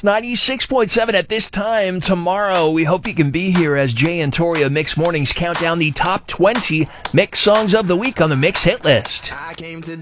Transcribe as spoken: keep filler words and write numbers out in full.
Mix ninety-six point seven at this time tomorrow. We hope you can be here as Jay and Tori of Mix Mornings count down the top twenty Mix songs of the week on the Mix hit list. I came to